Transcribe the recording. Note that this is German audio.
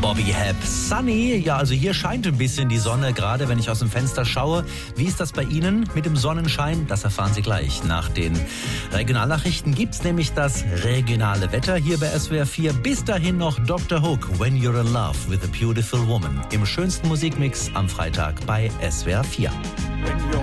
Bobby Hebb. Sunny, ja, also hier scheint ein bisschen die Sonne, gerade wenn ich aus dem Fenster schaue. Wie ist das bei Ihnen mit dem Sonnenschein? Das erfahren Sie gleich. Nach den Regionalnachrichten gibt's nämlich das regionale Wetter hier bei SWR 4. Bis dahin noch Dr. Hook, When You're in Love with a Beautiful Woman. Im schönsten Musikmix am Freitag bei SWR 4. When you're